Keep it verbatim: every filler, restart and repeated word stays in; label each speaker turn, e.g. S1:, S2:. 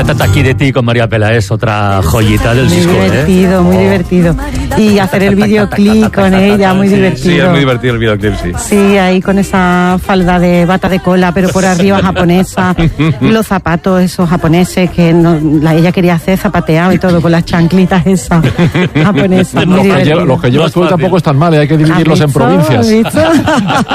S1: Aquí de ti con María Peláez, otra joyita del
S2: muy
S1: disco.
S2: Muy divertido,
S1: ¿eh?
S2: muy oh. divertido. Y hacer el videoclip con ella, muy
S3: sí,
S2: divertido.
S3: Sí, es muy divertido el videoclip, sí.
S2: Sí, ahí con esa falda de bata de cola, pero por arriba japonesa. Los zapatos esos japoneses que no, la, ella quería hacer zapateado y todo, con las chanclitas esas japonesas. Muy
S4: los, que lleva, los que llevas tú tampoco están mal, ¿eh? Hay que dividirlos en provincias.